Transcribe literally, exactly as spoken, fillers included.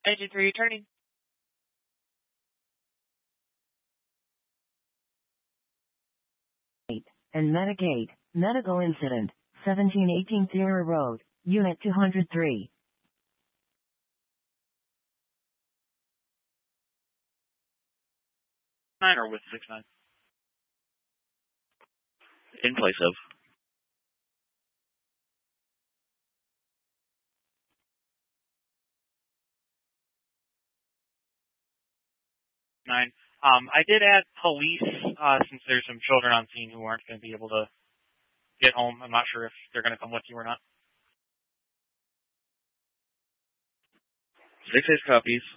Engine three returning. And Metagate, medical incident, seventeen eighteen Theater Road, Unit two hundred three. Nine or with six nine. In place of. Nine. Um, I did add police, uh, since there's some children on scene who aren't going to be able to get home. I'm not sure if they're going to come with you or not. Six eight copies.